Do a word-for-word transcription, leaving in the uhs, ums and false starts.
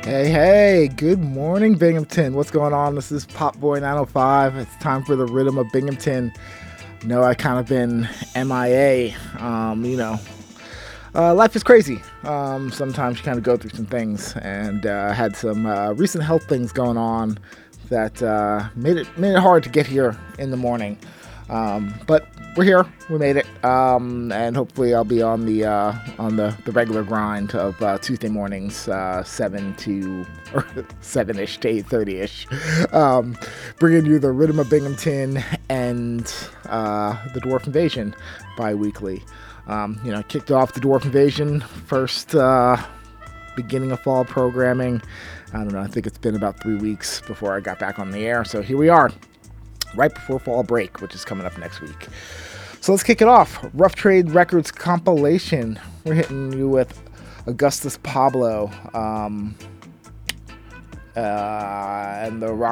Hey, hey, good morning, Binghamton. What's going on? This is Pop Boy nine oh five. It's time for the Rhythm of Binghamton. No, I kind of been M I A. Um, you know, uh, life is crazy. Um, sometimes you kind of go through some things, and uh, had some uh, recent health things going on that uh, made it made it hard to get here in the morning. Um, but we're here. We made it, um, and hopefully I'll be on the uh, on the, the regular grind of uh, Tuesday mornings, uh, seven to or seven ish to eight thirty ish, um, bringing you the Rhythm of Binghamton and uh, the Dwarf Invasion bi-weekly. Um, you know, I kicked off the Dwarf Invasion first uh, beginning of fall programming. I don't know. I think it's been about three weeks before I got back on the air. So here we are, right before fall break, which is coming up next week. So let's kick it off. Rough Trade Records compilation. We're hitting you with Augustus Pablo um, uh, and the Rock